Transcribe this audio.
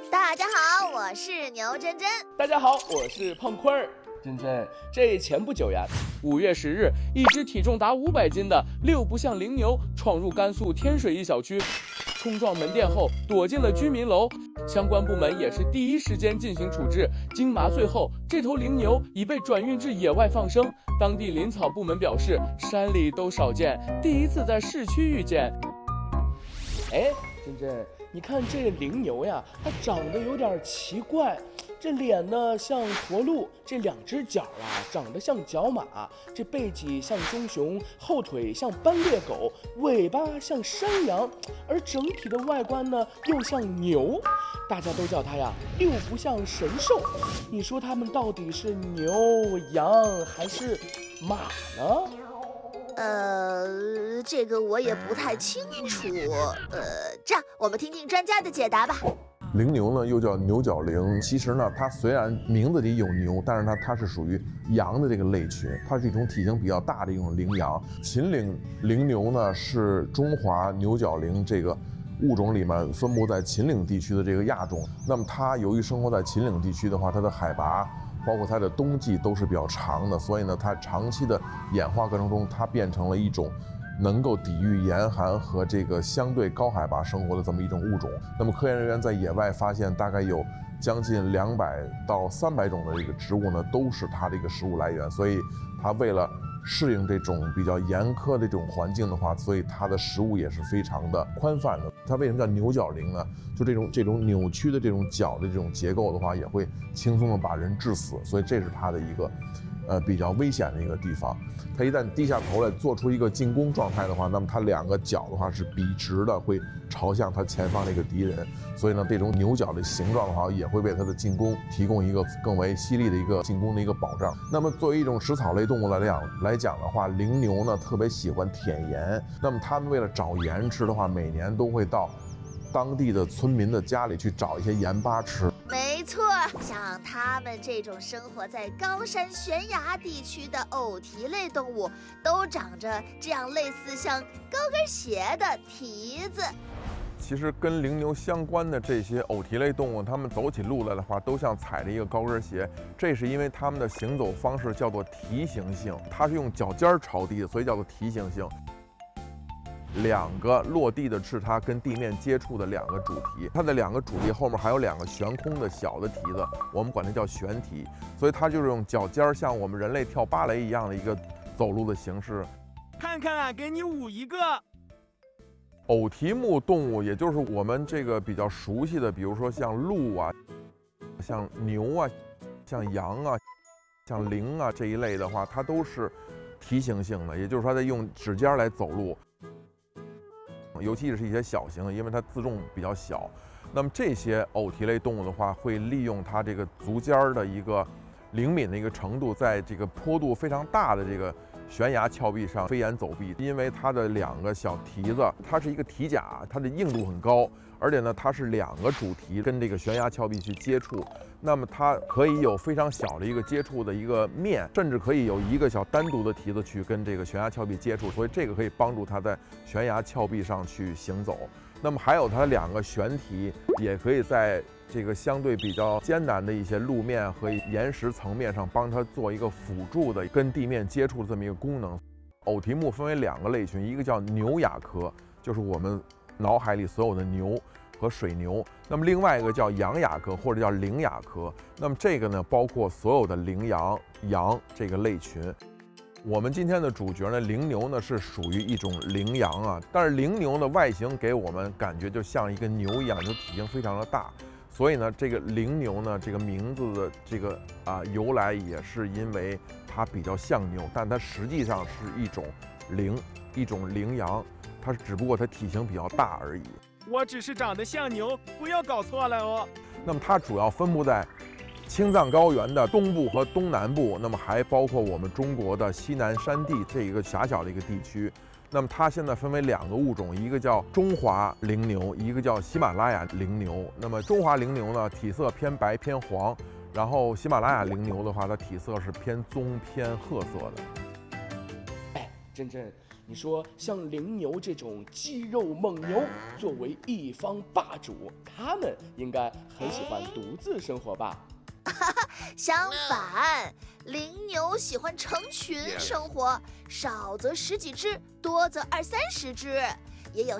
大家好，我是牛真真。 大家好，我是胖坤儿。真真，这前不久呀，5月10日，一只体重达500斤的6不像羚牛闯入甘肃天水一小区，冲撞门店后躲进了居民楼。相关部门也是第一时间进行处置。经麻醉后，这头羚牛已被转运至野外放生。当地林草部门表示，山里都少见，第一次在市区遇见。哎，真真，你看这羚牛呀，它长得有点奇怪。这脸呢像驼鹿，这2只脚啊长得像角马，这背脊像棕熊，后腿像斑鬣狗，尾巴像山羊，而整体的外观呢又像牛。大家都叫它呀6不像神兽。你说它们到底是牛、羊还是马呢？ 这个我也不太清楚。这样我们听听专家的解答吧。 羚牛呢，又叫牛角羚。其实呢，它虽然名字里有牛，但是呢，它是属于羊的这个类群，它是一种体型比较大的一种羚羊。秦岭羚牛呢，是中华牛角羚这个物种里面分布在秦岭地区的这个亚种。那么它由于生活在秦岭地区的话，它的海拔包括它的冬季都是比较长的，所以呢，它长期的演化过程中，它变成了一种能够抵御严寒和这个相对高海拔生活的这么一种物种。那么科研人员在野外发现，大概有将近200到300种的这个植物呢，都是它的一个食物来源。所以它为了适应这种比较严苛的这种环境的话，所以它的食物也是非常的宽泛的。它为什么叫牛角羚呢？就这种扭曲的这种角的这种结构的话，也会轻松的把人致死。所以这是它的一个比较危险的一个地方。它一旦低下头来做出一个进攻状态的话，那么它2个角的话是笔直的，会朝向它前方的一个敌人。所以呢，这种牛角的形状的话，也会为它的进攻提供一个更为犀利的一个进攻的一个保障。那么作为一种食草类动物来讲的话，羚牛呢特别喜欢舔盐。那么它们为了找盐吃的话，每年都会到当地的村民的家里去找一些盐巴吃。 没错，像它们这种生活在高山悬崖地区的偶蹄类动物，都长着这样类似像高跟鞋的蹄子。 其实跟羚牛相关的这些偶蹄类动物，它们走起路来的话，都像踩着一个高跟鞋。这是因为它们的行走方式叫做蹄行性，它是用脚尖朝地的，所以叫做蹄行性。2个落地的是它跟地面接触的2个主蹄，它的2个主蹄后面还有2个悬空的小的蹄子，我们管它叫悬蹄。所以它就是用脚尖像我们人类跳芭蕾一样的一个走路的形式。 看看啊，给你舞一个。 偶蹄目动物，也就是我们这个比较熟悉的，比如说像鹿啊、像牛啊、像羊啊、像羚啊这一类的话，它都是蹄行性的，也就是说它在用指尖来走路。尤其是一些小型的，因为它自重比较小。那么这些偶蹄类动物的话，会利用它这个足尖的一个灵敏的一个程度，在这个坡度非常大的这个悬崖峭壁上飞檐走壁。因为它的2个小蹄子，它是一个蹄甲，它的硬度很高，而且呢，它是2个主蹄跟这个悬崖峭壁去接触。那么它可以有非常小的一个接触的一个面，甚至可以有1个小单独的蹄子去跟这个悬崖峭壁接触，所以这个可以帮助它在悬崖峭壁上去行走。那么还有它2个悬蹄，也可以在这个相对比较艰难的一些路面和岩石层面上帮它做一个辅助的跟地面接触的这么一个功能。偶蹄目分为2个类群，一个叫牛亚科，就是我们脑海里所有的牛和水牛。那么另外一个叫羊亚科或者叫羚亚科，那么这个呢包括所有的羚羊、羊这个类群。我们今天的主角呢，羚牛呢是属于一种羚羊啊，但是羚牛的外形给我们感觉就像一个牛一样，就体型非常的大。所以呢，这个羚牛呢，这个名字的这个由来也是因为它比较像牛，但它实际上是一种羚羊，它只不过它体型比较大而已。 我只是长得像牛，不要搞错了哦。 那么它主要分布在青藏高原的东部和东南部，那么还包括我们中国的西南山地这一个狭小的一个地区。那么它现在分为2个物种，一个叫中华羚牛，一个叫喜马拉雅羚牛。那么中华羚牛呢，体色偏白偏黄，然后喜马拉雅羚牛的话，它体色是偏棕偏褐色的。 哎，真真， 你说像羚牛这种肌肉猛牛，作为一方霸主，它们应该很喜欢独自生活吧？ 相反，羚牛喜欢成群生活，少则10几只，多则20-30只，也有